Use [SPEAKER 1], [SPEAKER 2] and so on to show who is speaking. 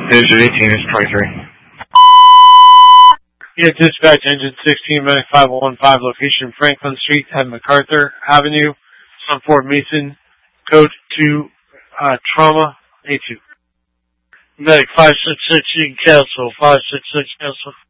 [SPEAKER 1] Digit 18 is 23.
[SPEAKER 2] Yeah, dispatch engine 16, medic 5115, location Franklin Street at MacArthur Avenue, Sun Fort Mason, code 2, trauma, A2.
[SPEAKER 3] Medic 566, you can cancel, 566 cancel.